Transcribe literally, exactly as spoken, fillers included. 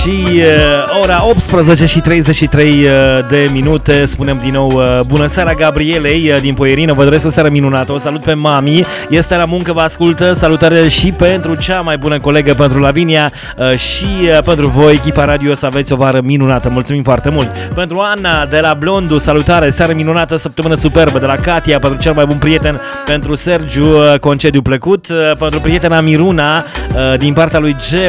și uh, ora optsprezece și treizeci și trei de minute. Spunem din nou uh, bună seara Gabrielei uh, din Poierină. Vă doresc o seară minunată. O salut pe mami. Este la muncă, vă ascultă. Salutare și pentru cea mai bună colegă, pentru Lavinia uh, și uh, pentru voi, echipa radio, să aveți o vară minunată. Mulțumim foarte mult. Pentru Ana de la Blondu, salutare, seară minunată, săptămână superbă. De la Katia, pentru cel mai bun prieten, pentru Sergiu, uh, concediu plăcut. Uh, pentru prietena Miruna uh, din partea lui Geo.